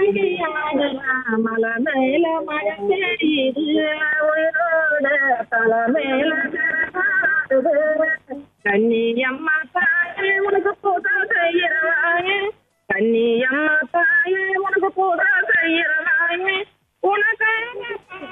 மலை மேல மழை பெய்யுது உயிரோட தலை மேல கரகாடுது. கண்ணி அம்மா தாயே உனக்கு பூஜை செய்யறாயே, கண்ணி அம்மா தாயே உனக்கு பூஜை செய்யறாயே, உனக்காக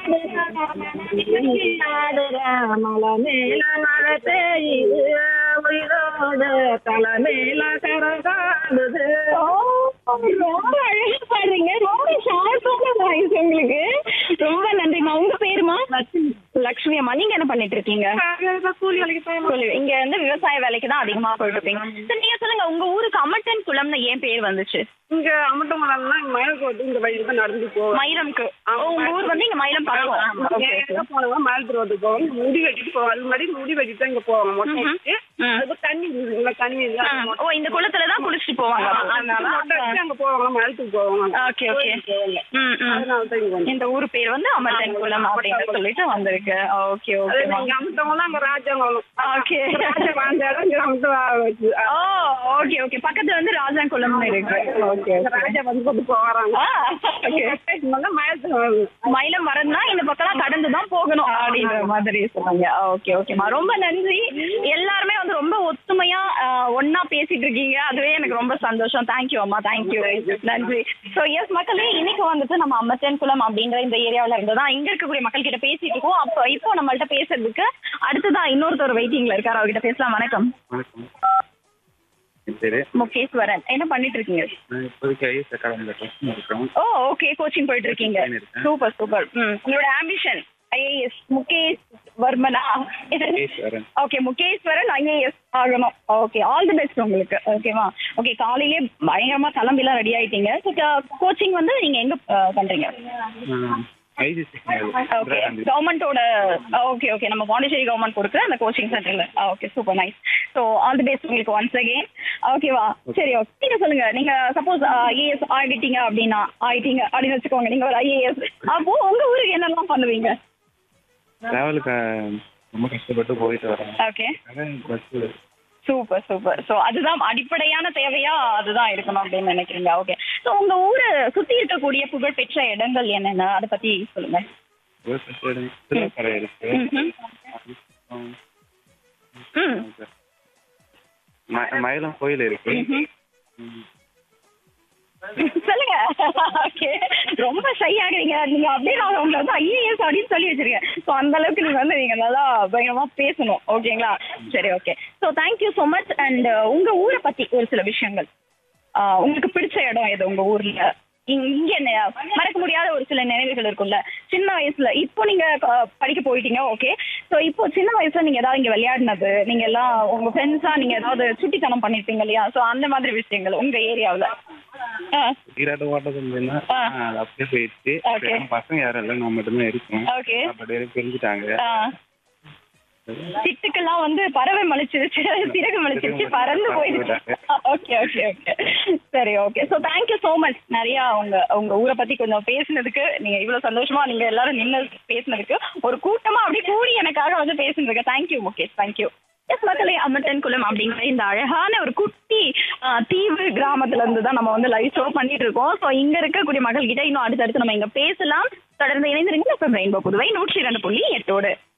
மலை மேல மழை பெய்யுது உயிரோட தலை மேல கரகாடுது. ரொம்ப அழகா பாடுறீங்க. ரொம்ப ஷார்ப்பான வாய்ஸ் உங்களுக்கு. ரொம்ப நன்றிம்மா. உங்க பேருமா? லட்சுமி அம்மா. நீங்க என்ன பண்ணிட்டு இருக்கீங்க? கூலி வேலைக்கு போய் இங்க வந்து விவசாய வேலைக்கு தான் அதிகமா போயிட்டு இருப்பீங்க. சரி, நீங்க சொல்லுங்க, உங்க ஊருக்கு அமட்டன் குளம்னு ஏன் பேர் வந்துச்சு? இங்க அமட்டமலம்னா மயிலக்கோட்டு இந்த வழியில தான் நடந்து போவோம். மயிலம்க்கு. உங்க ஊர் வந்து இங்க மயிலம் பக்கம். போனோம் மயிலத்து ரோட்டுக்கு போவோம், முடி வெட்டிட்டு போவோம். அது மாதிரி முடி வெட்டிட்டு தான் இங்க போவோம். மொட்டை வச்சுட்டு அது தண்ணி இருக்குங்களா, தண்ணி ஓ, இந்த குளத்துலதான் குளிச்சுட்டு போவாங்க. அங்க போவாங்க, மயிலத்துக்கு போவாங்க. Okay okay. அதனால தான் இங்க வந்து இந்த ஊர் பேர் வந்து அமர்தன் குளம் அப்படின்னு சொல்லிட்டு வந்திருக்கு. Okay okay. இங்க அமட்டவங்க அங்க ராஜாங்குளம். ஓகே. ராஜா வாழ்ந்த இடம் இங்க அமட்ட வச்சு. ஓ, ஓகே ஓகே. பக்கத்துல வந்து ராஜாங்குளம்னு இருக்கு. ஓகே. ராஜா வந்து கொண்டு போறாங்க. மயிலம் வரதுனா இந்த பக்கம் கடந்து தான் போகணும் அப்படின்ற மாதிரி சொன்னாங்க. ஓகே ஓகேம்மா, ரொம்ப நன்றி. எல்லாருமே வந்து ரொம்ப ஒத்துமையா ஒன்னா பேசிட்டு இருக்கீங்க. அதுவே எனக்கு ரொம்ப சந்தோஷம். தேங்க்யூ அம்மா, தேங்க்யூ, நன்றி. ஸோ எஸ் மக்களே, இன்னைக்கு வந்துட்டு நம்ம அமர்தன் குளம் அப்படின்ற இந்த ஏரியாவில் இருந்துதான் இங்க இருக்கக்கூடிய மக்கள் கிட்ட பேசிட்டு இருக்கோம். அப்போ இப்போ நம்மள்ட்ட பேசுறதுக்கு அடுத்ததான் இன்னொருத்தர் வெயிட்டிங்ல இருக்காரு. அவர்கிட்ட பேசலாம். வணக்கம். முகேஸ்வரன். என்ன பண்ணிட்டு இருக்கீங்க? ஓ, ஓகே. கோச்சிங் போயிட்டு இருக்கீங்க. Super super. உங்களோட ambition IAS Mukesh வர்மனா? Okay, முகேஸ்வரன் IAS ஆகணும். ஓகே, ஆல் தி பெஸ்ட் உங்களுக்கு. ஓகேவா? ஓகே, காலையிலே பயங்கரமா கிளம்பிலாம் ரெடி ஆயிட்டீங்க. கோச்சிங் வந்து நீங்க எங்க பண்றீங்க? ஓகே, கவர்மெண்டோட. Okay okay. நம்ம பாண்டிச்சேரி கவர்மெண்ட் கொடுக்குற அந்த கோச்சிங் சென்டர்ல. Okay, super nice. So all the best உங்களுக்கு ஒன்ஸ் அகெயின். ஓகேவா? சரி, ஓகே. நீங்க சொல்லுங்க, நீங்க சப்போஸ் IAS ஆகிட்டீங்க அப்படின்னு வச்சுக்கோங்க. நீங்க ஒரு IAS, அப்போ உங்க ஊருக்கு என்னெல்லாம் பண்ணுவீங்க? டிராவலுக்கு ரொம்ப கஷ்டப்பட்டு போயிட்டு வரேன். Okay, super super. ஸோ அதுதான் அடிப்படையான தேவையா அதுதான் இருக்கணும் அப்படின்னு நினைக்கிறீங்க. ஓகே. ஸோ உங்க ஊரை சுத்தி இருக்கக்கூடிய புகழ்பெற்ற இடங்கள் என்னென்ன, அதை பத்தி சொல்லுங்க. திருக்கரை இருக்கு, மயிலம் கோயில் இருக்கு. சொல்லுங்க. ஓகே, ரொம்ப ஷை ஆகுறீங்க நீங்க. அப்படியே நான் உங்களை வந்து IAS அப்படின்னு சொல்லி வச்சிருக்கேன். ஸோ அந்த அளவுக்கு நீங்க நல்லா பயங்கரமா பேசணும். ஓகேங்களா? சரி, okay. So thank you so much. And உங்க ஊரை பத்தி ஒரு சில விஷயங்கள். உங்களுக்கு பிடிச்ச இடம் எது உங்க ஊர்ல? இங்க மறக்க முடியாத ஒரு சில நினைவுகள் இருக்கும்ல சின்ன வயசுல. இப்போ நீங்க படிக்க போயிட்டீங்க. ஓகே. ஸோ இப்போ சின்ன வயசுல நீங்க ஏதாவது இங்க விளையாடினது, நீங்க எல்லாம் உங்க ஃப்ரெண்ட்ஸா நீங்க ஏதாவது சுட்டித்தனம் பண்ணிருப்பீங்க இல்லையா? ஸோ அந்த மாதிரி விஷயங்கள் உங்க ஏரியாவில். அப்படியே போயிடுச்சு. பசங்க யாரும் இல்லை, நான் மட்டும்தான் இருக்கேன். ஓகே. பிரிஞ்சுட்டாங்க. சிட்டுக்கெல்லாம் வந்து பறவை மலிச்சிருச்சு, சிறகு மலிச்சிருச்சு, பறந்து போயிடுச்சு. Okay okay okay. சரி, okay. So thank you so much. நிறையா உங்க ஊரை பத்தி கொஞ்சம் பேசினதுக்கு, நீங்க இவ்வளவு சந்தோஷமா நீங்க எல்லாரும் நின்று பேசினதுக்கு, ஒரு கூட்டமா அப்படி கூடி எனக்காக வந்து பேசினதுக்கு தேங்க்யூ முகேஷ். தேங்க்யூ. எஸ் மக்களே, அமர்தன் குளம் அப்படிங்கிற இந்த அழகான ஒரு குட்டி தீவு கிராமத்துல இருந்து தான் நம்ம வந்து லைவ் ஷோ பண்ணிட்டு இருக்கோம். ஸோ இங்க இருக்கக்கூடிய மக்கள் கிட்ட இன்னும் அடுத்தடுத்து நம்ம இங்க பேசலாம். தொடர்ந்து இணைந்திருங்க. ரெயின்போ புதுவை 102.8.